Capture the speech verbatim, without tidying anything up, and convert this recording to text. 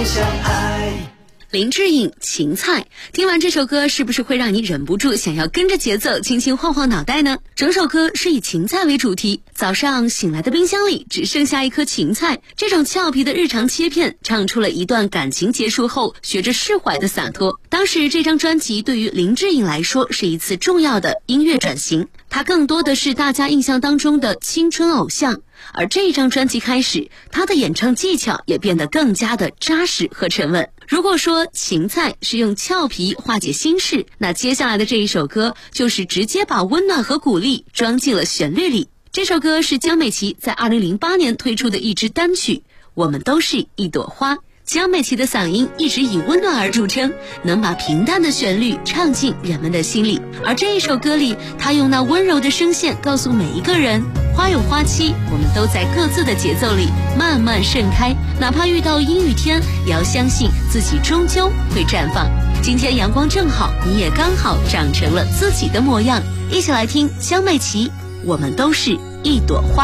面相爱。 林志颖《芹菜》，听完这首歌是不是会让你忍不住想要跟着节奏轻轻晃晃脑袋呢？整首歌是以芹菜为主题，早上醒来的冰箱里只剩下一颗芹菜，这种俏皮的日常切片唱出了一段感情结束后学着释怀的洒脱。当时这张专辑对于林志颖来说是一次重要的音乐转型，他更多的是大家印象当中的青春偶像，而这张专辑开始，他的演唱技巧也变得更加的扎实和沉稳。如果说芹菜是用俏皮化解心事，那接下来的这一首歌就是直接把温暖和鼓励装进了旋律里。这首歌是江美琪在二零零八年推出的一支单曲，我们都是一朵花。江美琪的嗓音一直以温暖而著称，能把平淡的旋律唱进人们的心里。而这一首歌里，她用那温柔的声线告诉每一个人，花有花期，我们都在各自的节奏里慢慢盛开，哪怕遇到阴雨天，也要相信自己终究会绽放。今天阳光正好，你也刚好长成了自己的模样。一起来听江美琪，我们都是一朵花。